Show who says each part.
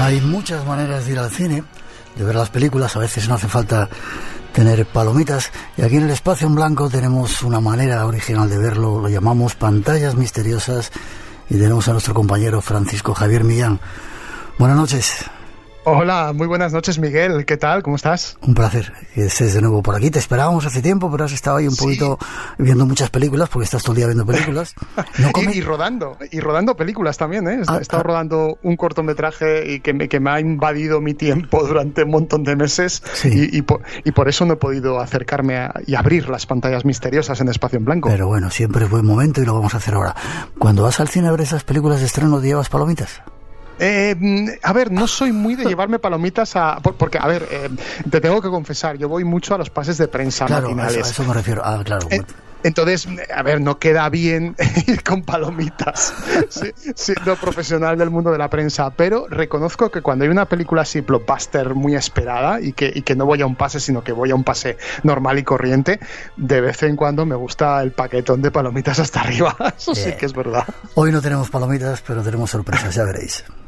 Speaker 1: Hay muchas maneras de ir al cine, de ver las películas. A veces no hace falta tener palomitas. Y aquí en el Espacio en Blanco tenemos una manera original de verlo. Lo llamamos pantallas misteriosas. Y tenemos a nuestro compañero Francisco Javier Millán. Buenas noches.
Speaker 2: Hola, muy buenas noches, Miguel. ¿Qué tal? ¿Cómo estás?
Speaker 1: Un placer que estés de nuevo por aquí. Te esperábamos hace tiempo, pero has estado ahí un poquito viendo muchas películas, porque estás todo el día viendo películas.
Speaker 2: ¿No y rodando películas también, ¿eh? He estado rodando un cortometraje y que me ha invadido mi tiempo durante un montón de meses, sí. y por eso no he podido acercarme y abrir las pantallas misteriosas en Espacio en Blanco.
Speaker 1: Pero bueno, siempre es buen momento y lo vamos a hacer ahora. Cuando vas al cine a ver esas películas de estreno, ¿te llevas palomitas?
Speaker 2: A ver, no soy muy de llevarme palomitas porque, a ver, te tengo que confesar, yo voy mucho a los pases de prensa matinales.
Speaker 1: A eso me refiero. Claro.
Speaker 2: Entonces, a ver, no queda bien ir con palomitas siendo profesional del mundo de la prensa, pero reconozco que cuando hay una película así blockbuster muy esperada y que no voy a un pase, sino que voy a un pase normal y corriente, de vez en cuando me gusta el paquetón de palomitas hasta arriba. Eso sí que es verdad.
Speaker 1: Hoy no tenemos palomitas, pero tenemos sorpresas, ya veréis.